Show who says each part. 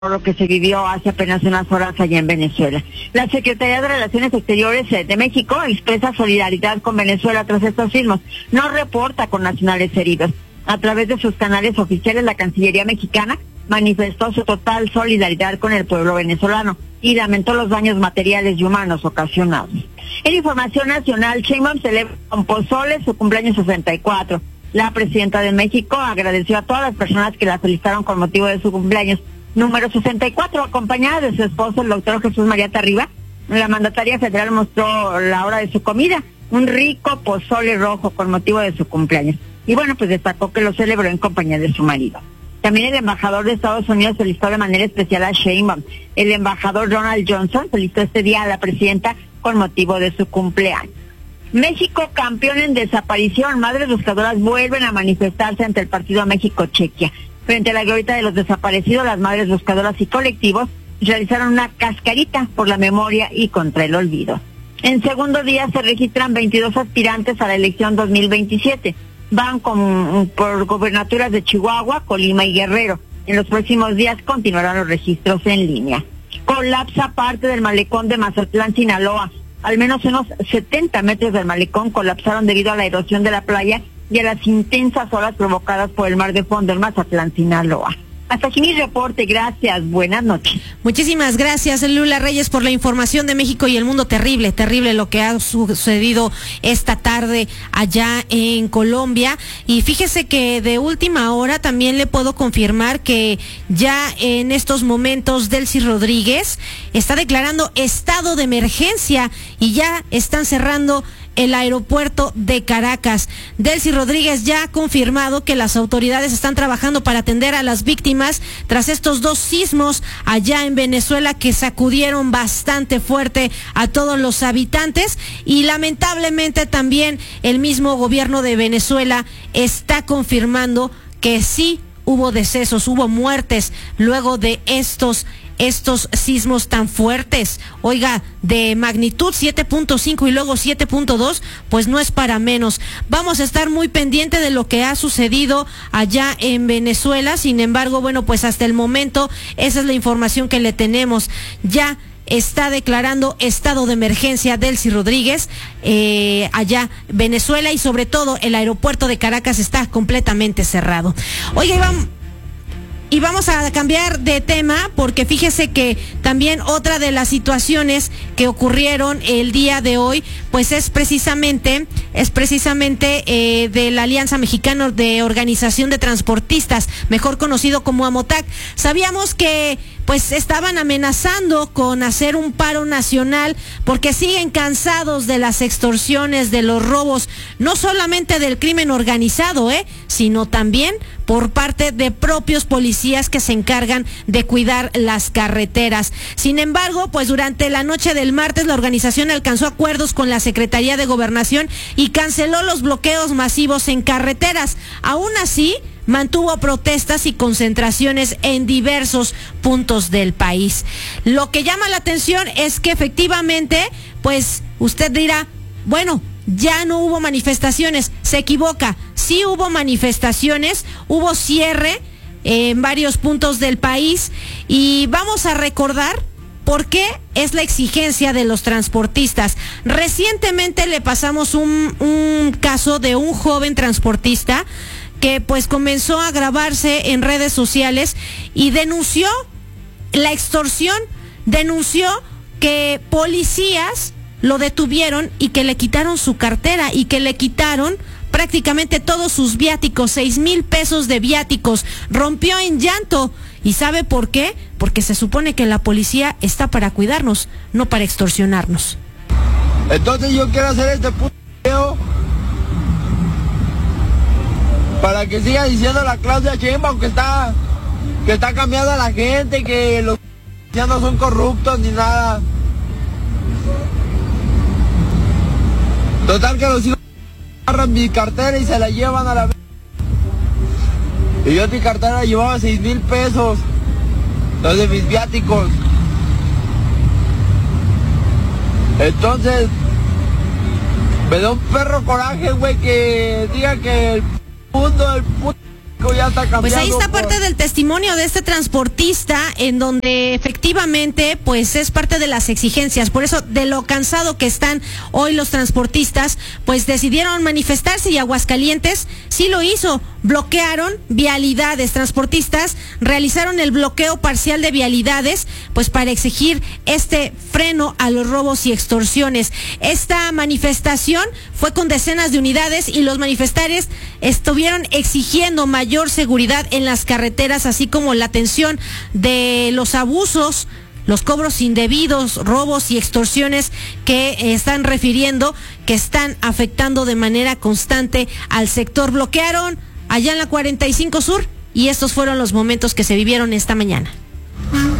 Speaker 1: lo que se vivió hace apenas unas horas allá en Venezuela. La Secretaría de Relaciones Exteriores de México expresa solidaridad con Venezuela tras estos sismos. No reporta con nacionales heridos. A través de sus canales oficiales, la Cancillería mexicana manifestó su total solidaridad con el pueblo venezolano y lamentó los daños materiales y humanos ocasionados. En información nacional, Sheinbaum celebra con pozole su cumpleaños 64. La presidenta de México agradeció a todas las personas que la felicitaron con motivo de su cumpleaños número 64, acompañada de su esposo, el doctor Jesús María Tarriba. La mandataria federal mostró la hora de su comida, un rico pozole rojo con motivo de su cumpleaños. Y bueno, pues destacó que lo celebró en compañía de su marido. También el embajador de Estados Unidos felicitó de manera especial a Sheinbaum. El embajador Ronald Johnson felicitó este día a la presidenta con motivo de su cumpleaños. México campeón en desaparición. Madres buscadoras vuelven a manifestarse ante el partido México-Chequia. Frente a la glorieta de los desaparecidos, las madres buscadoras y colectivos realizaron una cascarita por la memoria y contra el olvido. En segundo día se registran 22 aspirantes a la elección 2027. Van por gobernaturas de Chihuahua, Colima y Guerrero. En los próximos días continuarán los registros en línea. Colapsa parte del malecón de Mazatlán, Sinaloa. Al menos unos 70 metros del malecón colapsaron debido a la erosión de la playa y a las intensas olas provocadas por el mar de fondo en Mazatlán, Sinaloa. Hasta aquí mi reporte, gracias, buenas noches.
Speaker 2: Muchísimas gracias, Lula Reyes, por la información de México y el mundo. Terrible, terrible lo que ha sucedido esta tarde allá en Colombia. Y fíjese que de última hora también le puedo confirmar que ya en estos momentos Delcy Rodríguez está declarando estado de emergencia y ya están cerrando el aeropuerto de Caracas. Delcy Rodríguez ya ha confirmado que las autoridades están trabajando para atender a las víctimas tras estos dos sismos allá en Venezuela que sacudieron bastante fuerte a todos los habitantes, y lamentablemente también el mismo gobierno de Venezuela está confirmando que sí hubo decesos, hubo muertes luego de estos sismos tan fuertes. Oiga, de magnitud 7.5 y luego 7.2, pues no es para menos. Vamos a estar muy pendiente de lo que ha sucedido allá en Venezuela. Sin embargo, bueno, pues hasta el momento esa es la información que le tenemos. Ya está declarando estado de emergencia Delcy Rodríguez allá en Venezuela, y sobre todo el aeropuerto de Caracas está completamente cerrado. Oiga, y vamos a cambiar de tema, porque fíjese que también otra de las situaciones que ocurrieron el día de hoy, pues es precisamente de la Alianza Mexicana de Organización de Transportistas, mejor conocido como AMOTAC. Sabíamos que pues estaban amenazando con hacer un paro nacional porque siguen cansados de las extorsiones, de los robos, no solamente del crimen organizado, sino también por parte de propios policías que se encargan de cuidar las carreteras. Sin embargo, pues durante la noche del martes la organización alcanzó acuerdos con la Secretaría de Gobernación y canceló los bloqueos masivos en carreteras. Aún así, mantuvo protestas y concentraciones en diversos puntos del país. Lo que llama la atención es que efectivamente, pues usted dirá, bueno, ya no hubo manifestaciones. Se equivoca, sí hubo manifestaciones, hubo cierre en varios puntos del país, y vamos a recordar por qué es la exigencia de los transportistas. Recientemente le pasamos un caso de un joven transportista que pues comenzó a grabarse en redes sociales y denunció la extorsión, denunció que policías lo detuvieron y que le quitaron su cartera y que le quitaron prácticamente todos sus viáticos, 6,000 pesos de viáticos. Rompió en llanto. ¿Y sabe por qué? Porque se supone que la policía está para cuidarnos, no para extorsionarnos.
Speaker 3: Entonces yo quiero hacer este video para que siga diciendo la Claudia Sheinbaum que está cambiando a la gente, que los ya no son corruptos ni nada. Total que los hijos agarran mi cartera y se la llevan a la vez. Y yo en mi cartera llevaba 6,000 pesos, los de mis viáticos. Entonces, me da un perro coraje, güey, que diga que el mundo Ya está cambiando,
Speaker 2: pues ahí está parte del testimonio de este transportista, en donde efectivamente pues es parte de las exigencias. Por eso, de lo cansado que están hoy los transportistas, pues decidieron manifestarse, y Aguascalientes sí lo hizo. Bloquearon vialidades. Transportistas realizaron el bloqueo parcial de vialidades pues para exigir este freno a los robos y extorsiones. Esta manifestación fue con decenas de unidades, y los manifestantes estuvieron exigiendo mayor seguridad en las carreteras, así como la atención de los abusos, los cobros indebidos, robos y extorsiones que están refiriendo que están afectando de manera constante al sector. Bloquearon allá en la 45 Sur, y estos fueron los momentos que se vivieron esta mañana.